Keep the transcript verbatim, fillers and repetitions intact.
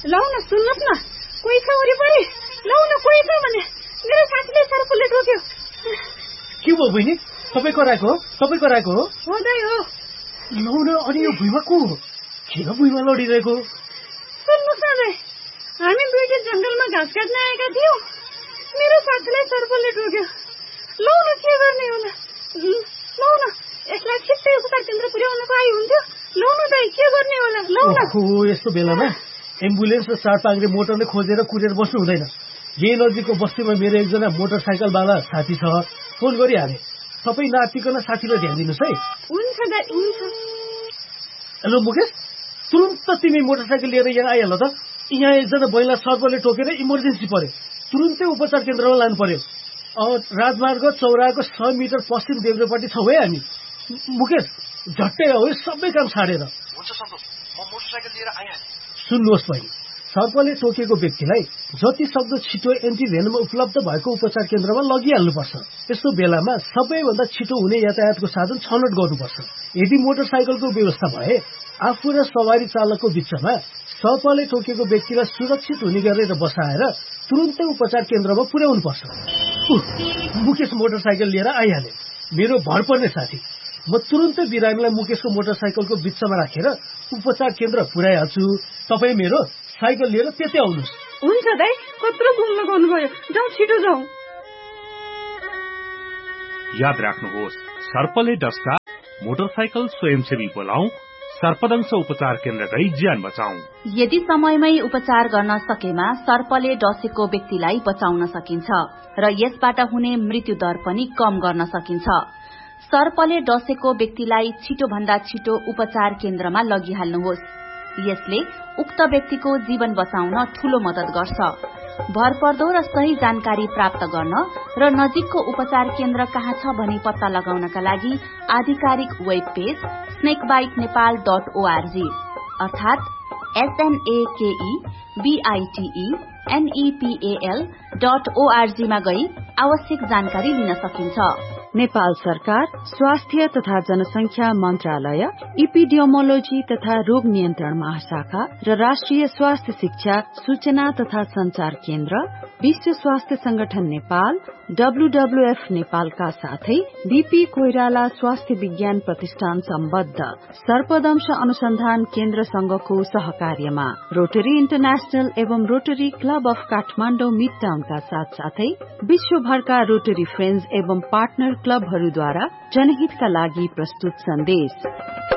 लौ न सुन्नुहोस् न, कोही छ वरिपरि? लौ न कोही छ भने मेरो साथीले सर्पले टोक्यो। के भयो बहिनी? तपाईँ कराएको हो? तपाईँ कराएको हो? हो दाइ हो। लौ न, अनि यो भुइँमा को हो? किन भुइँमा लडिरहेको? सुन्नुहोस् न दाइ, हामी दुईटा जङ्गलमा घाँस काट्न आएका थियौँ। मेरो साथीलाई सर्पले टोक्यो। लौ न के गर्ने होला? लौ न, यसलाई छिट्टै उपचार केन्द्र पुर्याउनको लागि हुन्थ्यो। लौ न दाइ, के गर्ने होला? लौ न। ओहो, यस्तो बेलामा एम्बुलेन्स र चार पाङ्ग्रे मोटरले खोजेर कुरेर बस्नु हुँदैन। यही नजिकको बस्तीमा मेरो एकजना मोटरसाइकलवाला साथी छ, फोन गरिहाले। तपाईँ नातिकन साथीलाई ध्यान दिनुहोस् है। हुन्छ दाइ, हुन्छ। हेलो मुकेश, तुरुन्त तिमी मोटरसाइकल लिएर यहाँ आइहाल त। यहाँ एकजना महिला सर्पले टोकेर इमर्जेन्सी पर्यो, तुरुन्तै उपचार केन्द्रमा लानु पर्यो। राजमार्ग चौराको सय मिटर पश्चिम देब्रेपट्टि छौँ है हामी। मुकेश, झट्टै हो, सबै काम छाडेर। हुन्छ सन्तोष, म मोटरसाइकल लिएर आइहालेँ। सुन्नुहोस् भाइ, सर्पले टोकेको व्यक्तिलाई जति सक्दो छिटो एन्टी भेनम उपलब्ध भएको उपचार केन्द्रमा लगिहाल्नुपर्छ। यस्तो बेलामा सबैभन्दा छिटो हुने यातायातको साधन छनौट गर्नुपर्छ। यदि मोटरसाइकलको व्यवस्था भए आफू र सवारी चालकको बिचमा सर्पले टोकेको व्यक्तिलाई सुरक्षित हुने गरेर बसाएर तुरुन्तै उपचार केन्द्रमा पुर्याउनुपर्छ। मुकेश मोटरसाइकल लिएर आइहाले, मेरो भरपर्ने साथी। म तुरुन्तै बिरामीलाई मुकेशको मोटरसाइकलको बिचमा राखेर उपचार केन्द्र पुर्याइहाल्छु। तपाईँ मेरो साइकल लिएर त्यतै आउनुहोस्। हुन्छ दाइ, कत्रो घुम्न गर्नुभयो। जाउँ, छिटो जाउँ। याद राख्नुहोस्, सर्पले डस्दा मोटरसाइकल स्वयंसेवी बोलाऊ, सर्पदंश उपचार केन्द्र गई ज्यान बचाऊ। यदि समयमै उपचार गर्न सकेमा सर्पले डसेको व्यक्तिलाई बचाउन सकिन्छ र यसबाट हुने मृत्यु दर पनि कम गर्न सकिन्छ। सर्पले डसेको व्यक्तिलाई छिटो भन्दा छिटो उपचार केन्द्रमा लगिहाल्नुहोस्। यसले उक्त व्यक्तिको जीवन बचाउन ठूलो मद्दत गर्छ। भरपर्दो र सही जानकारी प्राप्त गर्न र नजिकको उपचार केन्द्र कहाँ छ भनी पत्ता लगाउनका लागि आधिकारिक web page स्नेकबाइट Nepal dot ORG अर्थात एसएनएकेई बीआईटीई एनईपीएल डट ओआरजी मा गई आवश्यक जानकारी लिन सकिन्छ। नेपाल सरकार स्वास्थ्य तथा जनसंख्या मन्त्रालय, इपिडियोमोलोजी तथा रोग नियन्त्रण महाशाखा र राष्ट्रिय स्वास्थ्य शिक्षा सूचना तथा संचार केन्द्र, विश्व स्वास्थ्य संगठन नेपाल, डब्ल्यूडब्ल्यूएफ नेपालका साथै बीपी कोइराला स्वास्थ्य विज्ञान प्रतिष्ठान सम्बद्ध सर्पदंश अनुसन्धान केन्द्र संघको सहकार्यमा रोटरी इन्टरनेशनल एवं rotary club of Kathmandu mid टाउनका साथ साथै विश्वभरका रोटरी फ्रेन्ड्स एवं पार्टनर क्लबहरूद्वारा जनहितका लागि प्रस्तुत सन्देश।